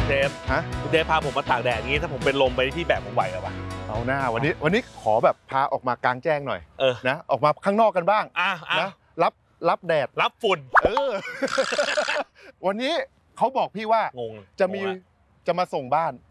เดฟฮะคุณเดฟพาผมมาตากแดดอย่างนี้ถ้าผมเป็นลมไปที่แบบผมไหวกับปะเอาหน้าวันนี้ขอแบบพาออกมากลางแจ้งหน่อยเออนะออกมาข้างนอกกันบ้าง นะรับแดดรับฝุ่นวันนี้เขาบอกพี่ว่างงจะมาส่งบ้าน